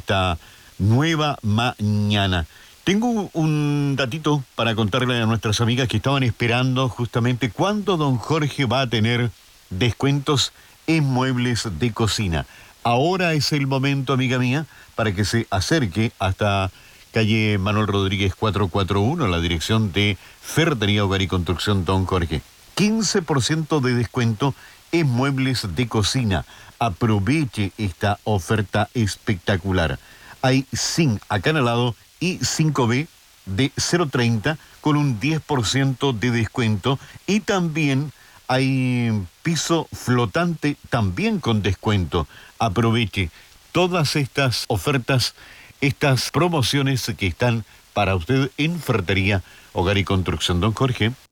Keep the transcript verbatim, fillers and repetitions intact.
esta nueva mañana. Tengo un datito para contarle a nuestras amigas que estaban esperando justamente cuándo don Jorge va a tener descuentos en muebles de cocina. Ahora es el momento, amiga mía, para que se acerque hasta calle Manuel Rodríguez cuatrocientos cuarenta y uno, la dirección de Ferretería Hogar y Construcción Don Jorge. quince por ciento de descuento en muebles de cocina. Aproveche esta oferta espectacular. Hay zinc acanalado y cinco B de cero treinta con un diez por ciento de descuento, y también hay piso flotante también con descuento. Aproveche todas estas ofertas, estas promociones que están para usted en Ferretería Hogar y Construcción Don Jorge.